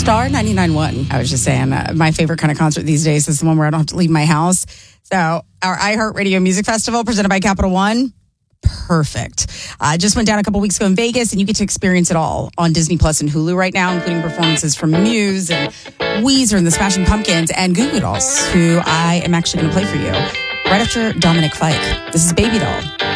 Star 99.1. I was just saying, my favorite kind of concert these days is the one where I don't have to leave my house. So our iHeartRadio Music Festival presented by Capital One. Perfect. Just went down a couple weeks ago in Vegas, and you get to experience it all on Disney Plus and Hulu right now, including performances from Muse and Weezer and the Smashing Pumpkins and Goo Goo Dolls, who I am actually going to play for you right after Dominic Fike. This is Baby Doll.